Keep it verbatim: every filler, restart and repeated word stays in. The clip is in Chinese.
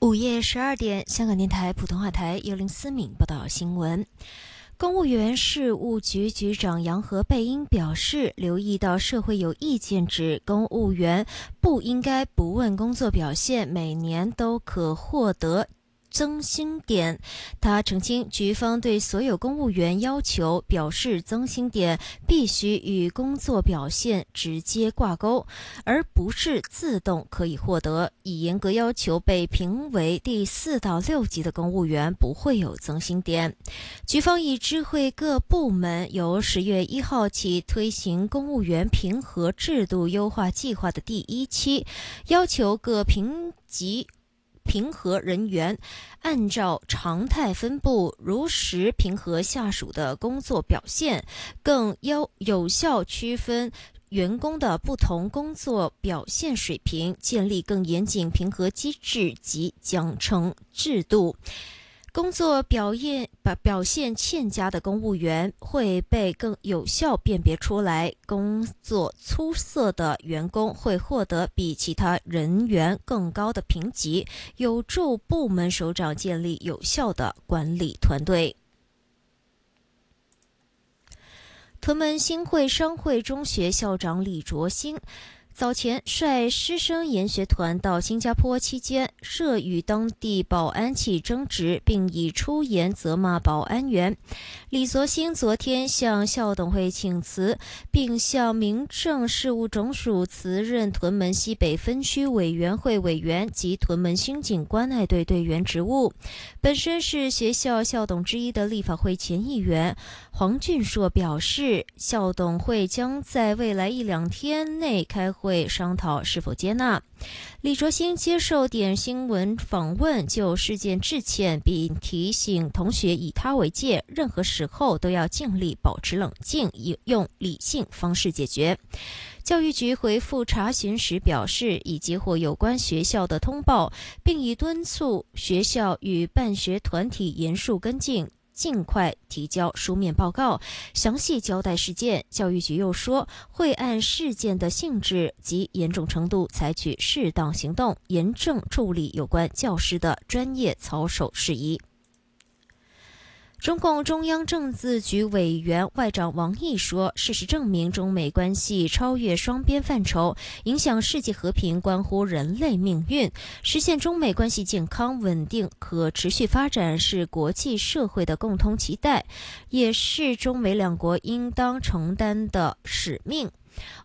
午夜十二点，香港电台普通话台由林思敏报道新闻。公务员事务局局长杨何蓓茵表示，留意到社会有意见指公务员不应该不问工作表现，每年都可获得增薪点。他澄清，局方对所有公务员要求表示增薪点必须与工作表现直接挂钩，而不是自动可以获得，以严格要求被评为第四到六级的公务员不会有增薪点。局方已知会各部门由十月一号起推行公务员评核制度优化计划的第一期，要求各评级评核人员按照常态分布如实评核下属的工作表现，更要有效区分员工的不同工作表现水平，建立更严谨评核机制及奖惩制度。工作表现表现欠佳的公务员会被更有效辨别出来，工作出色的员工会获得比其他人员更高的评级，有助部门首长建立有效的管理团队。屯门新会商会中学校长李卓兴早前率师生研学团到新加坡期间，涉与当地保安起争执，并以出言责骂保安员。李卓兴昨天向校董会请辞，并向民政事务总署辞任屯门西北分区委员会委员及屯门刑警关爱队队员职务。本身是学校校董之一的立法会前议员黄俊硕表示，校董会将在未来一两天内开会会商讨是否接纳。李卓兴接受点新闻访问，就事件致歉，并提醒同学以他为戒，任何时候都要尽力保持冷静，用理性方式解决。教育局回复查询时表示，已接获有关学校的通报，并已敦促学校与办学团体严肃跟进，尽快提交书面报告，详细交代事件。教育局又说，会按事件的性质及严重程度采取适当行动，严正处理有关教师的专业操守事宜。中共中央政治局委员外长王毅说，事实证明中美关系超越双边范畴，影响世界和平，关乎人类命运。实现中美关系健康、稳定、可持续发展是国际社会的共同期待，也是中美两国应当承担的使命。